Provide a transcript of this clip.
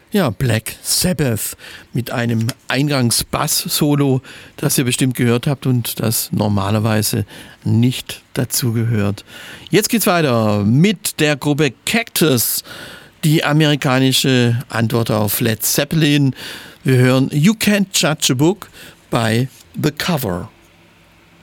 Ja, Black Sabbath mit einem Eingangs-Bass-Solo, das ihr bestimmt gehört habt und das normalerweise nicht dazu gehört. Jetzt geht's weiter mit der Gruppe Cactus, die amerikanische Antwort auf Led Zeppelin. Wir hören You Can't Judge a Book bei The Cover.